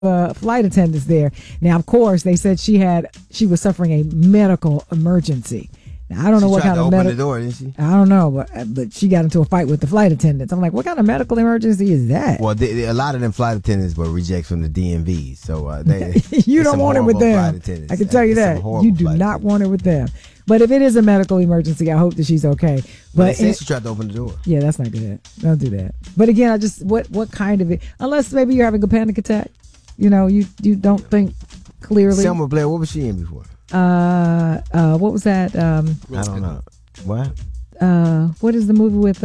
flight attendants there. Now, of course, they said she was suffering a medical emergency. Now, I don't know what kind of medical. The door, didn't she? I don't know, but she got into a fight with the flight attendants. I'm like, what kind of medical emergency is that? Well, a lot of them flight attendants were rejects from the DMV, so they you don't want it with them. I can tell you that you do not want it with them. But if it is a medical emergency, I hope that she's okay. But since she tried to open the door. Yeah, that's not good. Don't do that. But again, what kind of it? Unless maybe you're having a panic attack. You know, you don't think clearly. Selma Blair, what was she in before? What was that? I don't know. What? What is the movie with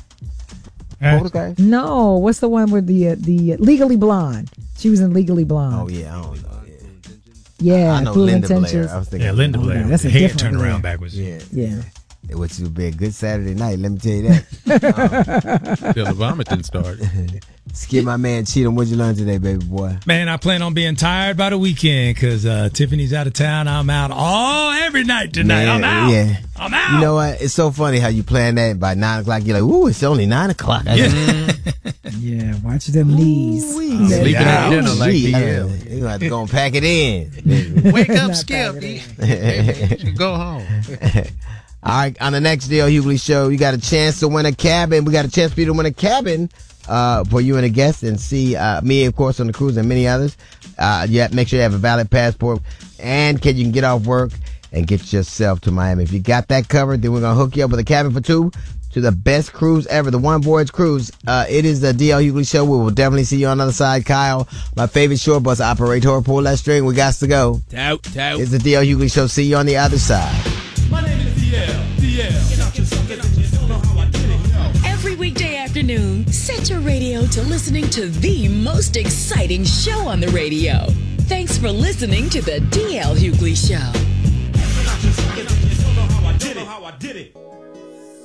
No, what's the one with the Legally Blonde? She was in Legally Blonde. Oh yeah, I don't know. Yeah, I know Linda Blair. I was thinking Linda Blair. That's a hair different turned around Blair. backwards. Yeah. Which would be a good Saturday night, let me tell you that. Till the vomiting started. Skip my man Cheatham. What'd you learn today, baby boy? Man, I plan on being tired by the weekend because Tiffany's out of town. I'm out every night tonight. Man, I'm out. Yeah. I'm out. You know what? It's so funny how you plan that, and by 9 o'clock you're like, ooh, it's only 9 o'clock. Yeah, watch them knees. Sleeping at dinner like You're going to have to go and pack it in. Wake up, Skip. Go home. All right, on the next D.L. Hughley Show, you got a chance to win a cabin. We got a chance for you to win a cabin for you and a guest and see me, of course, on the cruise and many others. Make sure you have a valid passport and you can get off work and get yourself to Miami. If you got that covered, then we're going to hook you up with a cabin for two to the best cruise ever, the One Voyage Cruise. It is the D.L. Hughley Show. We will definitely see you on the other side. Kyle, my favorite short bus operator, pull that string. We got to go. Tout. It's the D.L. Hughley Show. See you on the other side. My name is DL. Every weekday afternoon, set your radio to listening to the most exciting show on the radio. Thanks for listening to the DL Hughley Show. You know how I did it.